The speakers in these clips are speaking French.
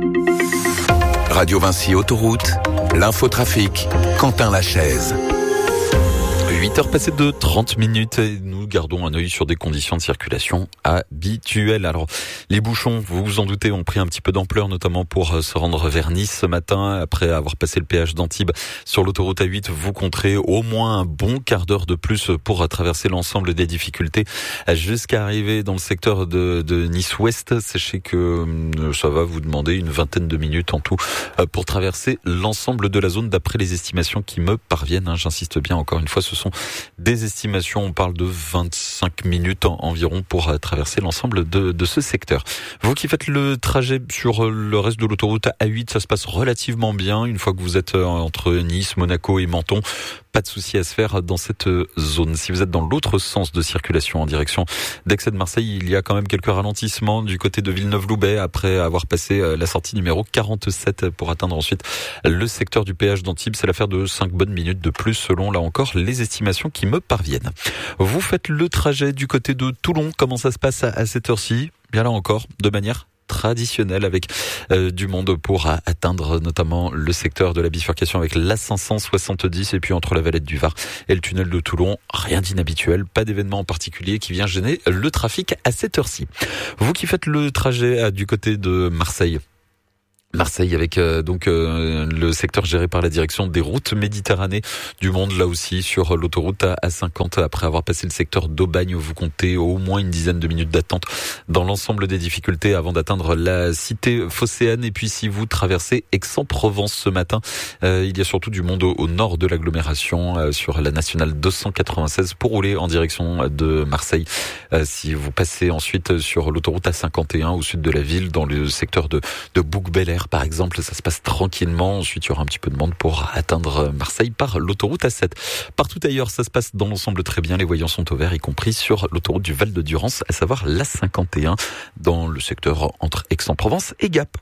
Radio Vinci Autoroute, l'infotrafic, Quentin Lachaise. 8h passées de 30 minutes et nous gardons un œil sur des conditions de circulation habituelles. Alors, les bouchons, vous vous en doutez, ont pris un petit peu d'ampleur, notamment pour se rendre vers Nice ce matin. Après avoir passé le péage d'Antibes sur l'autoroute A8, vous compterez au moins un bon quart d'heure de plus pour traverser l'ensemble des difficultés jusqu'à arriver dans le secteur de Nice-Ouest. Sachez que ça va vous demander une vingtaine de minutes en tout pour traverser l'ensemble de la zone d'après les estimations qui me parviennent. J'insiste bien encore une fois, ce sont des estimations, on parle de 25 minutes environ pour traverser l'ensemble de ce secteur. Vous qui faites le trajet sur le reste de l'autoroute A8, ça se passe relativement bien. Une fois que vous êtes entre Nice, Monaco et Menton, pas de souci à se faire dans cette zone. Si vous êtes dans l'autre sens de circulation en direction d'Aix et de Marseille, il y a quand même quelques ralentissements du côté de Villeneuve-Loubet après avoir passé la sortie numéro 47 pour atteindre ensuite le secteur du péage d'Antibes. C'est l'affaire de 5 bonnes minutes de plus selon là encore les estimations qui me parviennent. Vous faites le trajet du côté de Toulon. Comment ça se passe à cette heure-ci? Bien là encore, de manière traditionnelle avec du monde pour atteindre notamment le secteur de la bifurcation avec la 570 et puis entre la Valette du Var et le tunnel de Toulon. Rien d'inhabituel, pas d'événement en particulier qui vient gêner le trafic à cette heure-ci. Vous qui faites le trajet du côté de Marseille avec le secteur géré par la direction des routes Méditerranée, du monde là aussi sur l'autoroute A50 après avoir passé le secteur d'Aubagne. Vous comptez au moins une dizaine de minutes d'attente dans l'ensemble des difficultés avant d'atteindre la cité phocéenne. Et puis si vous traversez Aix-en-Provence ce matin, il y a surtout du monde au nord de l'agglomération sur la nationale 296 pour rouler en direction de Marseille. Si vous passez ensuite sur l'autoroute A51 au sud de la ville dans le secteur de Bouc-Bel-Air par exemple, ça se passe tranquillement. Ensuite, il y aura un petit peu de monde pour atteindre Marseille par l'autoroute A7. Partout ailleurs, ça se passe dans l'ensemble très bien. Les voyants sont au vert, y compris sur l'autoroute du Val de Durance, à savoir l'A51, dans le secteur entre Aix-en-Provence et Gap.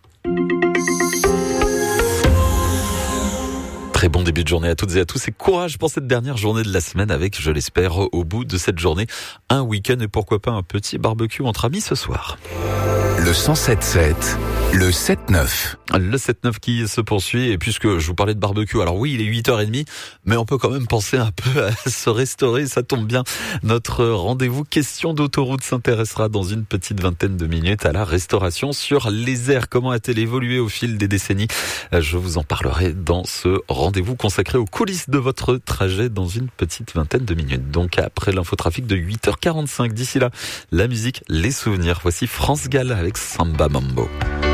Très bon début de journée à toutes et à tous et courage pour cette dernière journée de la semaine avec, je l'espère, au bout de cette journée, un week-end et pourquoi pas un petit barbecue entre amis ce soir. Le 107.7, le 7-9. Le 7-9 qui se poursuit et puisque je vous parlais de barbecue, alors oui, il est 8h30, mais on peut quand même penser un peu à se restaurer, ça tombe bien. Notre rendez-vous question d'autoroute s'intéressera dans une petite vingtaine de minutes à la restauration sur les aires. Comment a-t-elle évolué au fil des décennies? Je vous en parlerai dans ce rendez-vous consacré aux coulisses de votre trajet dans une petite vingtaine de minutes. Donc après l'infotrafic de 8h45, d'ici là, la musique, les souvenirs. Voici France Gall avec Samba Mambo.